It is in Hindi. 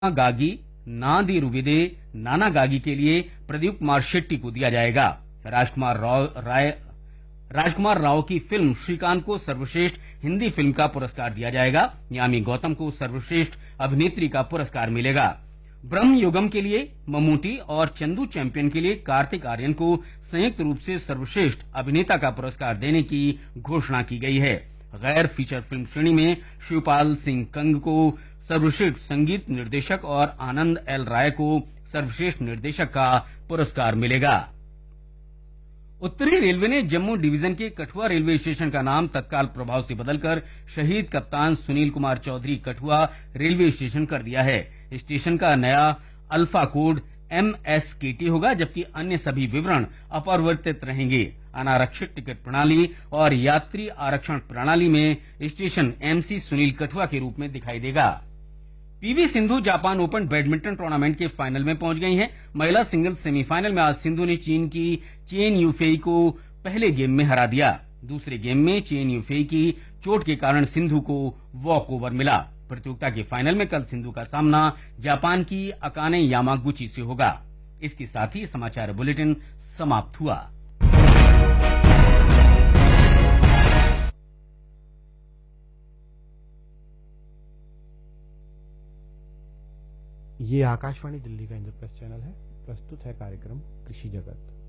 गागी नादिरुविदे नाना गागी के लिए प्रदीप कुमार शेट्टी को दिया जाएगा। राजकुमार राव की फिल्म श्रीकांत को सर्वश्रेष्ठ हिंदी फिल्म का पुरस्कार दिया जाएगा। यामी गौतम को सर्वश्रेष्ठ अभिनेत्री का पुरस्कार मिलेगा। ब्रह्म युगम के लिए ममूटी और चंदू चैंपियन के लिए कार्तिक आर्यन को संयुक्त रूप से सर्वश्रेष्ठ अभिनेता का पुरस्कार देने की घोषणा की गई है। गैर फीचर फिल्म श्रेणी में शिवपाल सिंह कंग को सर्वश्रेष्ठ संगीत निर्देशक और आनंद एल राय को सर्वश्रेष्ठ निर्देशक का पुरस्कार मिलेगा। उत्तरी रेलवे ने जम्मू डिवीजन के कठुआ रेलवे स्टेशन का नाम तत्काल प्रभाव से बदलकर शहीद कप्तान सुनील कुमार चौधरी कठुआ रेलवे स्टेशन कर दिया है। स्टेशन का नया अल्फा कोड MSKT होगा, जबकि अन्य सभी विवरण अपरिवर्तित रहेंगे। अनारक्षित टिकट प्रणाली और यात्री आरक्षण प्रणाली में स्टेशन MC सुनील कठुआ के रूप में दिखाई देगा। PV Sindhu Japan open badminton tournament के फाइनल में पहुंच गई हैं। महिला सिंगल्स सेमीफाइनल में आज सिंधु ने चीन की चेन यूफेई को पहले गेम में हरा दिया। दूसरे गेम में चेन यूफेई की चोट के कारण सिंधु को वॉक ओवर मिला। प्रतियोगिता के फाइनल में कल सिंधु का सामना जापान की अकाने यामागुची से होगा। इसके साथ ही समाचार बुलेटिन समाप्त हुआ। ये आकाशवाणी दिल्ली का इंद्रप्रस्थ चैनल है। प्रस्तुत है कार्यक्रम कृषि जगत।